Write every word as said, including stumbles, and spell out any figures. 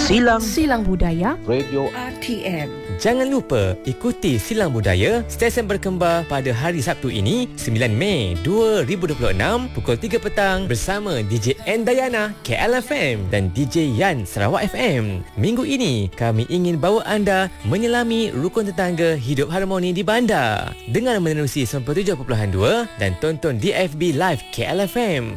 Silang Silang Budaya Radio R T M. Jangan lupa ikuti Silang Budaya, stesen berkembar pada hari Sabtu ini, sembilan Mei dua ribu dua puluh enam, pukul tiga petang bersama D J N Dayana K L F M dan D J Yan Sarawak F M. Minggu ini kami ingin bawa anda menyelami rukun tetangga hidup harmoni di bandar dengan menerusi sembilan puluh tujuh perpuluhan dua dan tonton D F B Live K L F M.